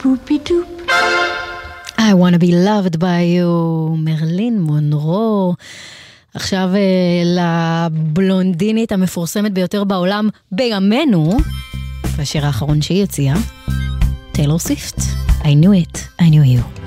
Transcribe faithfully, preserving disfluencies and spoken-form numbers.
פופי דופ. I wanna be loved by you, מרלין מונרו. עכשיו לבלונדינית המפורסמת ביותר בעולם בימינו, והשיר האחרון שהיא הציעה, טיילור סוויפט, I knew it, I knew you.